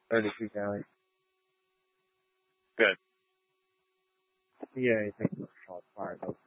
32 County. Good. Yeah, anything for shots fired.